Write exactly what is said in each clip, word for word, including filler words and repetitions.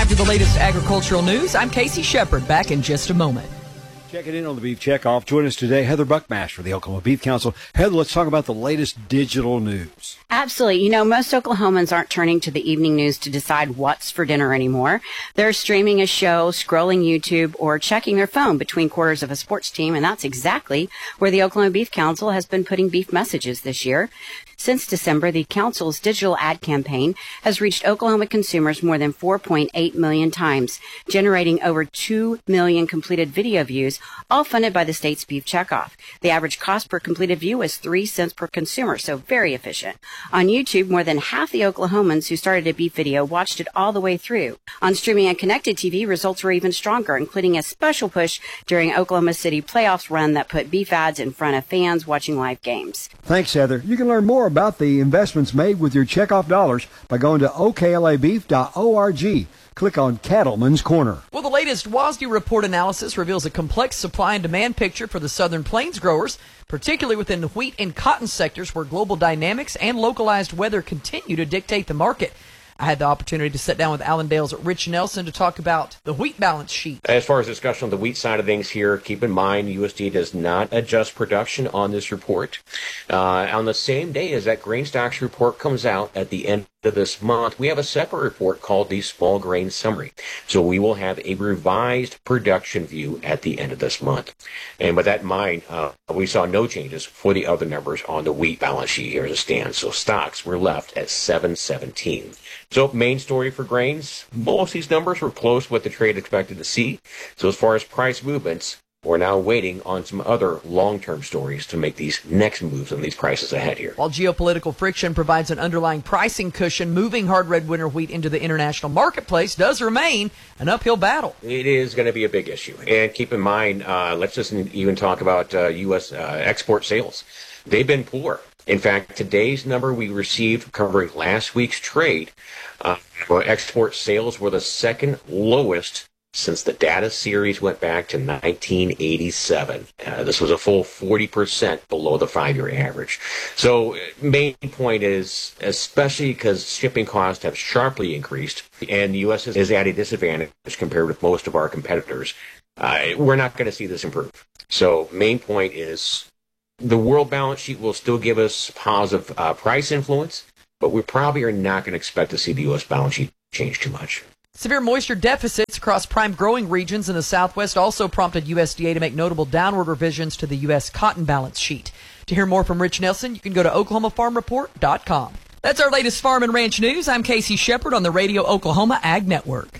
Time for the latest agricultural news. I'm Casey Shepard, back in just a moment. Checking in on the Beef Checkoff. Join us today, Heather Buckmaster of the Oklahoma Beef Council. Heather, let's talk about the latest digital news. Absolutely. You know, most Oklahomans aren't turning to the evening news to decide what's for dinner anymore. They're streaming a show, scrolling YouTube, or checking their phone between quarters of a sports team, and that's exactly where the Oklahoma Beef Council has been putting beef messages this year. Since December, the Council's digital ad campaign has reached Oklahoma consumers more than four point eight million times, generating over two million completed video views, all funded by the state's Beef Checkoff. The average cost per completed view is three cents per consumer, so very efficient. On YouTube, more than half the Oklahomans who started a beef video watched it all the way through. On streaming and connected T V, results were even stronger, including a special push during Oklahoma City playoffs run that put beef ads in front of fans watching live games. Thanks, Heather. You can learn more about the investments made with your checkoff dollars by going to O K L A beef dot org. Click on Cattleman's Corner. Well, the latest WASDE report analysis reveals a complex supply and demand picture for the Southern Plains growers, particularly within the wheat and cotton sectors where global dynamics and localized weather continue to dictate the market. I had the opportunity to sit down with Allendale's Rich Nelson to talk about the wheat balance sheet. As far as discussion on the wheat side of things here, keep in mind U S D A does not adjust production on this report. Uh, on the same day as that grain stocks report comes out at the end of this month, we have a separate report called the Small Grain Summary. So we will have a revised production view at the end of this month. And with that in mind, uh, we saw no changes for the other numbers on the wheat balance sheet here as it stands. So stocks were left at seven seventeen. So main story for grains, most of these numbers were close to what the trade expected to see. So as far as price movements, we're now waiting on some other long-term stories to make these next moves on these prices ahead here. While geopolitical friction provides an underlying pricing cushion, moving hard red winter wheat into the international marketplace does remain an uphill battle. It is going to be a big issue. And keep in mind, uh, let's just even talk about uh, U S uh, export sales. They've been poor. In fact, today's number we received covering last week's trade, uh, export sales were the second lowest since the data series went back to nineteen eighty-seven. Uh, this was a full forty percent below the five-year average. So main point is, especially because shipping costs have sharply increased and the U S is at a disadvantage compared with most of our competitors, uh, we're not going to see this improve. So main point is, the world balance sheet will still give us positive uh, price influence, but we probably are not going to expect to see the U S balance sheet change too much. Severe moisture deficits across prime growing regions in the Southwest also prompted U S D A to make notable downward revisions to the U S cotton balance sheet. To hear more from Rich Nelson, you can go to Oklahoma Farm Report dot com. That's our latest farm and ranch news. I'm Casey Shepard on the Radio Oklahoma Ag Network.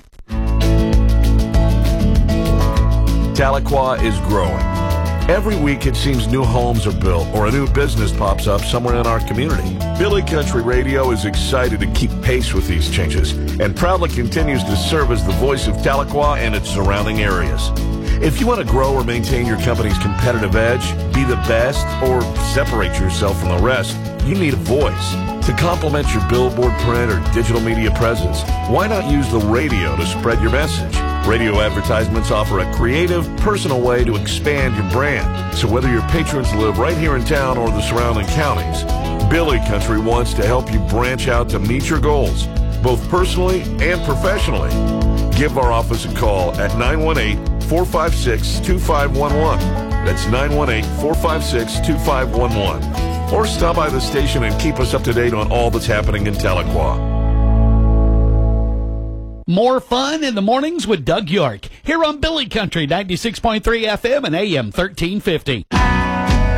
Tahlequah is growing. Every week it seems new homes are built or a new business pops up somewhere in our community. Billy Country Radio is excited to keep pace with these changes and proudly continues to serve as the voice of Tahlequah and its surrounding areas. If you want to grow or maintain your company's competitive edge, be the best, or separate yourself from the rest, you need a voice. To complement your billboard, print, or digital media presence, why not use the radio to spread your message? Radio advertisements offer a creative, personal way to expand your brand. So whether your patrons live right here in town or the surrounding counties, Billy Country wants to help you branch out to meet your goals, both personally and professionally. Give our office a call at nine one eight, four five six, two five one one. That's nine one eight, four five six, two five one one. Or stop by the station and keep us up to date on all that's happening in Tahlequah. More fun in the mornings with Doug York here on Billy Country ninety-six point three F M and A M thirteen fifty.